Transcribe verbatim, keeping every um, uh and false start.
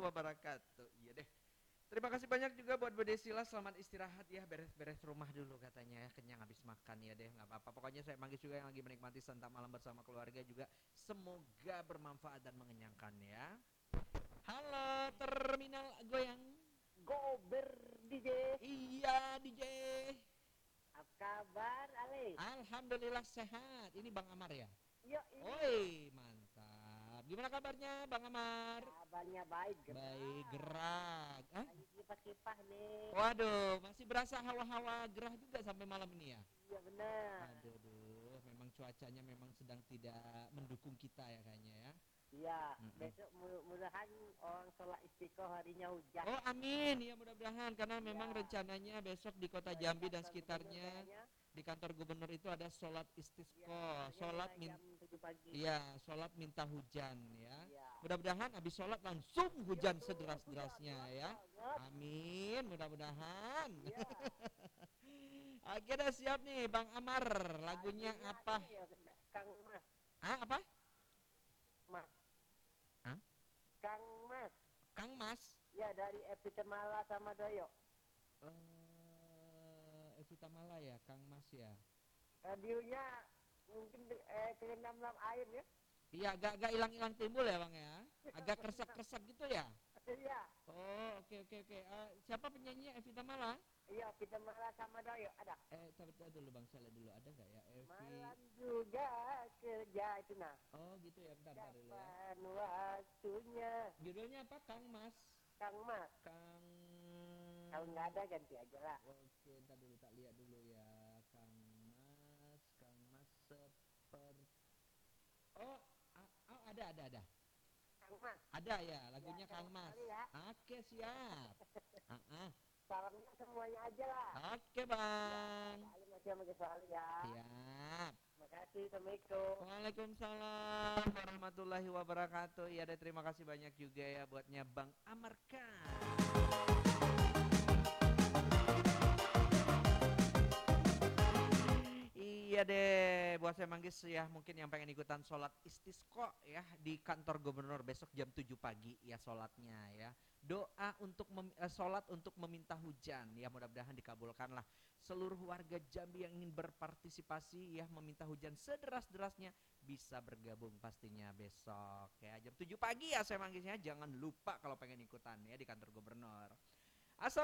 wabarakatuh. Iya deh. Terima kasih banyak juga buat Bu Desila. Selamat istirahat ya, beres-beres rumah dulu katanya ya. Kenyang habis makan ya deh, nggak apa-apa. Pokoknya saya manggil juga yang lagi menikmati santap malam bersama keluarga juga. Semoga bermanfaat dan mengenyangkan ya. Halo Terminal Goyang. Gober D J. Iya D J. Apa kabar Ale? Alhamdulillah sehat. Ini Bang Amar ya? Yo ini. Oi, mantap. Gimana kabarnya Bang Amar? Kabarnya baik gerak. Baik, gerak. Hah? Lagi kipas-kipas nih. Waduh, masih berasa hawa-hawa gerah juga sampai malam ini ya? Iya benar. Aduh, aduh, memang cuacanya memang sedang tidak mendukung kita ya kayaknya ya. Iya, Mm-mm. besok mudah-mudahan orang sholat istiqomah harinya hujan. Oh amin, ya mudah-mudahan karena memang Ya. rencananya besok di kota Dari Jambi dan kantor sekitarnya gubernur di kantor gubernur itu ada sholat istisqo, ya, sholat mulai min, jam tujuh pagi. iya, sholat minta hujan ya. Ya. Mudah-mudahan habis sholat langsung hujan Iya, sederas-derasnya hujan, ya. banget. Amin, mudah-mudahan. Iya. Oke dah siap nih Bang Amar, lagunya Lagunya apa? ini ya, Kang Mas. Ah apa? Mas. Hah? Kang Mas. Kang Mas. Ya dari Epitemala sama Doyo. Eh, Evita Mala ya, Kang Mas ya. Radionya mungkin eh, terendam dalam air ya. Iya, agak-agak hilang-hilang timbul ya Bang ya. Agak kresek-kresek gitu ya. Iya. Oh, oke oke oke. Eh, siapa penyanyinya Evita Mala? Iya, kita malah sama Doyo ada. Eh, coba dulu Bang, saya lihat dulu ada nggak ya Evi? Malam juga kerja itu nah. Oh, gitu ya, bentar, bentar dulu ya. Kapan waktunya? Judulnya apa? Kang Mas. Kang Mas. Kang. Kalau nggak ada ganti aja lah. Oke, ntar dulu tak lihat dulu ya. Kang Mas, Kang Mas seperti. Oh, a- oh ada ada ada. Kang Mas. Ada ya, lagunya Ya, Kang sama Mas. sekali ya. Oke, siap. Ah, ah. Salamnya semuanya aja lah. Oke, Bang. Salim aja sama soal ya. Siap. Makasih, Assalamualaikum. Waalaikumsalam warahmatullahi wabarakatuh. Ya, ada terima kasih banyak juga ya buatnya Bang Amarkan. Iya deh, buat saya manggis ya mungkin yang pengen ikutan sholat istisqo ya di kantor gubernur besok jam tujuh pagi ya sholatnya ya. Doa untuk mem, eh, sholat untuk meminta hujan ya mudah-mudahan dikabulkan lah. Seluruh warga Jambi yang ingin berpartisipasi ya meminta hujan sederas-derasnya bisa bergabung pastinya besok ya jam tujuh pagi ya saya manggisnya jangan lupa kalau pengen ikutan ya di kantor gubernur. Asal